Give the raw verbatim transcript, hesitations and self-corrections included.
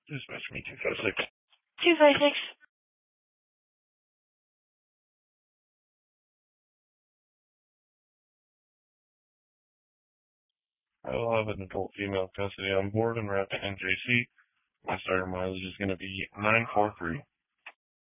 Dispatch me two five six. two five six. I will have an adult female custody on board and wrapped to N J C. My starting mileage is going to be nine four three.